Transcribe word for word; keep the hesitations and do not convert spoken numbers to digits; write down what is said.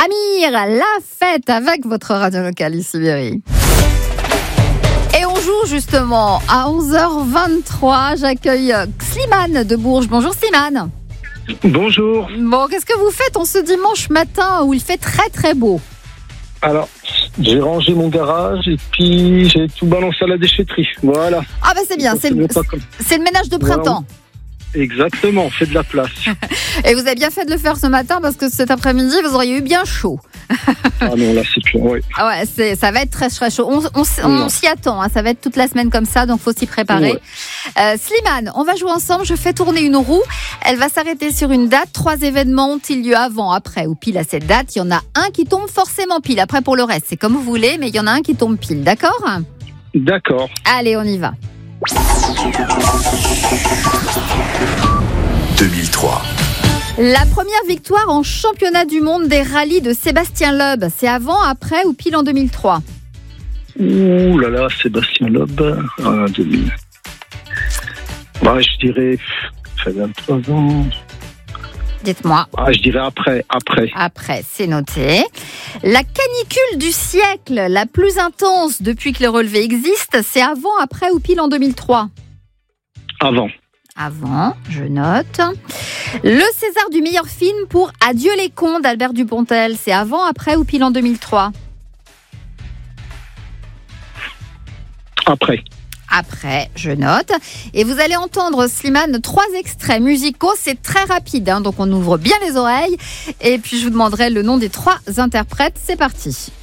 Amir, la fête avec votre radio locale ici, Berry. Et on joue justement à onze heures vingt-trois. J'accueille Slimane de Bourges. Bonjour Slimane. Bonjour. Bon, qu'est-ce que vous faites en ce dimanche matin où il fait très très beau? Alors, j'ai rangé mon garage et puis j'ai tout balancé à la déchetterie. Voilà. Ah bah c'est bien, c'est le, c'est le ménage de printemps. Voilà. Exactement, on fait de la place. Et vous avez bien fait de le faire ce matin parce que cet après-midi, vous auriez eu bien chaud. Ah non, là c'est plus, oui. Ah ouais, c'est, ça va être très très chaud. On, on, on s'y attend, hein, ça va être toute la semaine comme ça, donc il faut s'y préparer. Ouais. Euh, Slimane, on va jouer ensemble, je fais tourner une roue, elle va s'arrêter sur une date. Trois événements ont-ils lieu avant, après ou pile à cette date? Il y en a un qui tombe forcément pile, après pour le reste, c'est comme vous voulez, mais il y en a un qui tombe pile, d'accord? D'accord. Allez, on y va. deux mille trois. La première victoire en championnat du monde des rallyes de Sébastien Loeb, c'est avant, après ou pile en deux mille trois? Ouh là là, Sébastien Loeb, ah, deux mille. Ouais, je dirais, ça fait vingt-trois ans. Dites-moi. Ah, je dirais après, après. Après, c'est noté. La canicule du siècle, la plus intense depuis que les relevés existent, c'est avant, après ou pile en deux mille trois? Avant. Avant, je note. Le César du meilleur film pour Adieu les cons d'Albert Dupontel, c'est avant, après ou pile en deux mille trois? Après. Après, je note. Et vous allez entendre, Slimane, trois extraits musicaux. C'est très rapide, hein, donc on ouvre bien les oreilles. Et puis je vous demanderai le nom des trois interprètes. C'est parti.